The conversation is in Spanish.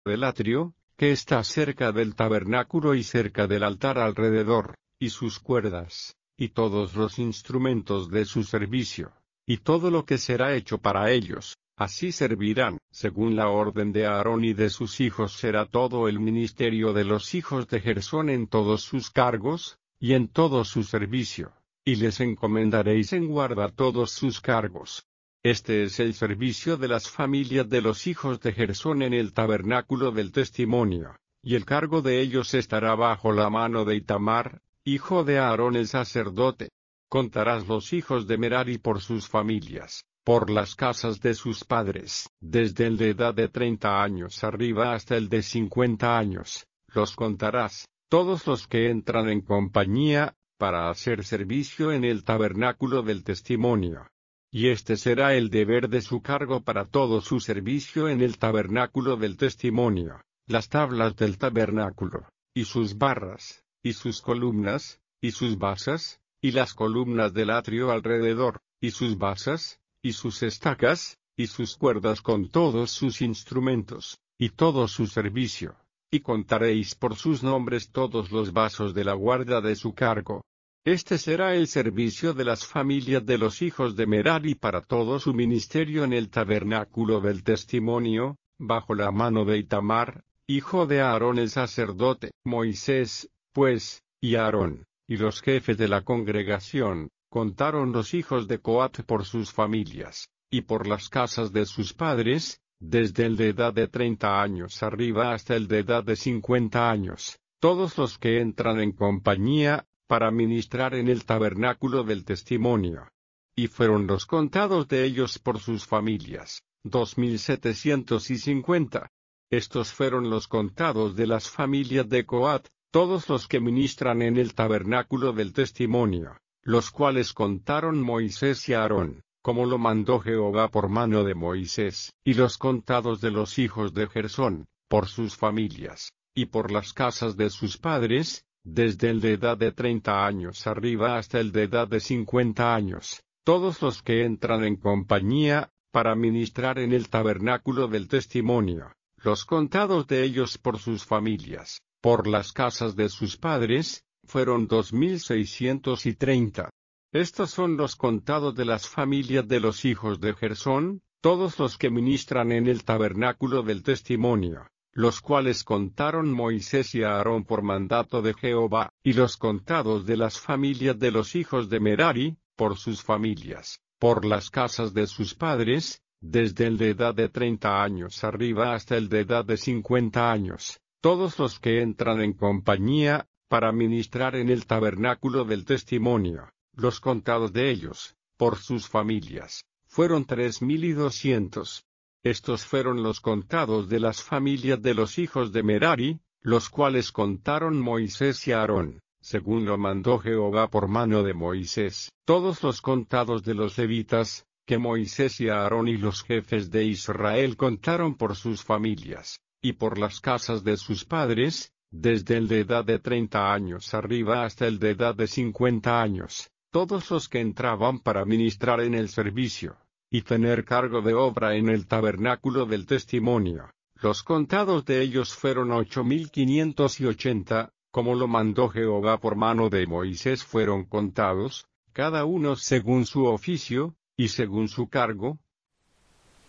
del atrio, que está cerca del tabernáculo y cerca del altar alrededor, y sus cuerdas, y todos los instrumentos de su servicio, y todo lo que será hecho para ellos, así servirán, según la orden de Aarón y de sus hijos será todo el ministerio de los hijos de Gersón en todos sus cargos, y en todo su servicio, y les encomendaréis en guarda todos sus cargos. Este es el servicio de las familias de los hijos de Gersón en el tabernáculo del testimonio, y el cargo de ellos estará bajo la mano de Itamar, hijo de Aarón el sacerdote. Contarás los hijos de Merari por sus familias, por las casas de sus padres, desde el de edad de 30 años arriba hasta el de 50 años, los contarás, todos los que entran en compañía, para hacer servicio en el tabernáculo del testimonio. Y este será el deber de su cargo para todo su servicio en el tabernáculo del testimonio, las tablas del tabernáculo, y sus barras, y sus columnas, y sus basas, y las columnas del atrio alrededor, y sus basas, y sus estacas, y sus cuerdas con todos sus instrumentos, y todo su servicio, y contaréis por sus nombres todos los vasos de la guarda de su cargo. Este será el servicio de las familias de los hijos de Merari para todo su ministerio en el tabernáculo del testimonio, bajo la mano de Itamar, hijo de Aarón el sacerdote. Moisés, pues, y Aarón, y los jefes de la congregación, contaron los hijos de Coat por sus familias, y por las casas de sus padres, desde el de edad de 30 años arriba hasta el de edad de 50 años, todos los que entran en compañía, para ministrar en el tabernáculo del testimonio. Y fueron los contados de ellos por sus familias, 2750. Estos fueron los contados de las familias de Coat, todos los que ministran en el tabernáculo del testimonio, los cuales contaron Moisés y Aarón, como lo mandó Jehová por mano de Moisés, y los contados de los hijos de Gersón, por sus familias, y por las casas de sus padres, desde el de edad de 30 años arriba hasta el de edad de 50 años, todos los que entran en compañía, para ministrar en el tabernáculo del testimonio, los contados de ellos por sus familias, por las casas de sus padres, fueron 2630. Estos son los contados de las familias de los hijos de Gersón, todos los que ministran en el tabernáculo del testimonio, los cuales contaron Moisés y Aarón por mandato de Jehová, y los contados de las familias de los hijos de Merari, por sus familias, por las casas de sus padres, desde el de edad de 30 años arriba hasta el de edad de 50 años, todos los que entran en compañía, para ministrar en el tabernáculo del testimonio, los contados de ellos, por sus familias, fueron 3200. Estos fueron los contados de las familias de los hijos de Merari, los cuales contaron Moisés y Aarón, según lo mandó Jehová por mano de Moisés, todos los contados de los levitas, que Moisés y Aarón y los jefes de Israel contaron por sus familias, y por las casas de sus padres, desde el de edad de 30 años arriba hasta el de edad de 50 años, todos los que entraban para ministrar en el servicio, y tener cargo de obra en el tabernáculo del testimonio. Los contados de ellos fueron 8580, como lo mandó Jehová por mano de Moisés fueron contados, cada uno según su oficio, y según su cargo,